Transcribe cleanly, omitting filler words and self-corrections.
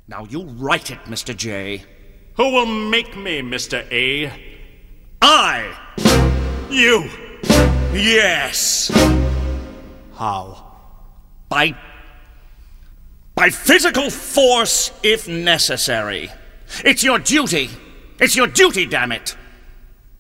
Now you write it, Mr. J. Who will make me, Mr. A? I! You! Yes! How? By physical force, if necessary. It's your duty. It's your duty, damn it.